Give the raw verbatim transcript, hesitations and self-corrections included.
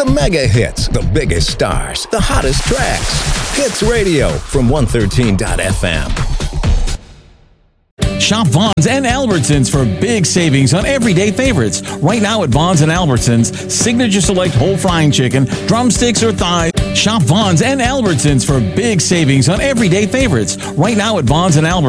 The mega hits, the biggest stars, the hottest tracks. Hits Radio from one thirteen dot f m. Shop Vons and Albertsons for big savings on everyday favorites. Right now at Vons and Albertsons, Signature Select whole frying chicken, drumsticks or thighs. Shop Vons and Albertsons for big savings on everyday favorites. Right now at Vons and Albertsons.